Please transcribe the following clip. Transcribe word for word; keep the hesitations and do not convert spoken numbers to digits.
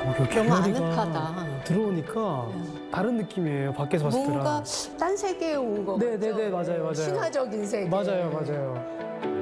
이렇게 너무 갤러리가 아늑하다. 들어오니까 다른 느낌이에요. 밖에서 봤을 때랑. 뭔가 딴 세계에 온 거. 네, 네, 네, 맞아요, 맞아요. 신화적인 세계. 맞아요, 맞아요.